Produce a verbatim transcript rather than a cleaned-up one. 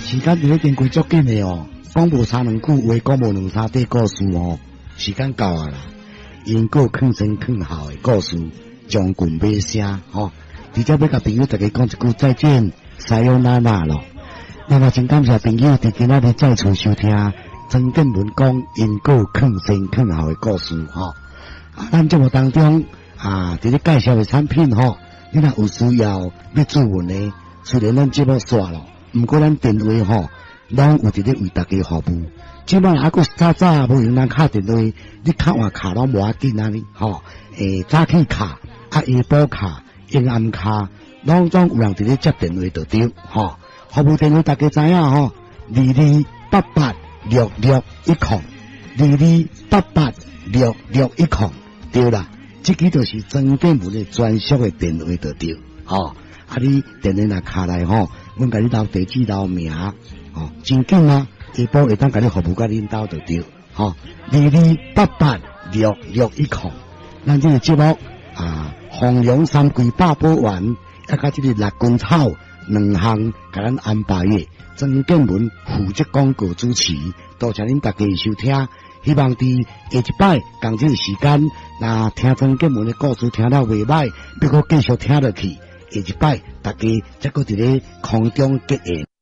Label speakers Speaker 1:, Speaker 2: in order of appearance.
Speaker 1: 时间伫咧经过足紧的哦，讲无三两句话，讲无两三块故事哦，时间到啊啦。因果劝生劝后的故事，将近尾声吼。直接要甲朋友大家讲一句再见，撒由那拉咯。那么真感谢朋友伫今仔日再次收听曾建文讲因果劝生劝后的故事吼。啊，咱节目当中啊，伫咧介绍的产品吼，你若有需要要注文的，虽然咱节目煞咯。毋过咱电话吼，拢有伫咧为大家服务。即摆还佫早早无用咱敲电话，你敲换卡拢无要紧啊哩，吼。诶，早起卡、啊下晡卡、阴暗卡，拢总有人伫咧接电话就对，吼。服务电话大家知影吼，二二八八六六一空，二二八八六六一空，对啦。即个就是曾建文的专属的电话就对，吼。啊，你电话若卡来吼，阮甲你留地址、留名，吼，真紧啊！下晡会当甲你服务甲恁兜就对，吼，二二八八六六一空。咱这个节目啊，弘扬三季百宝丸，啊，甲这个六根草两项，甲咱安排的曾建文负责广告主持，多谢恁大家收听。希望伫下一摆共这个时间，那听曾建文的故事听了袂歹，要阁继续听落去。下一摆，大家则搁伫咧空中结缘。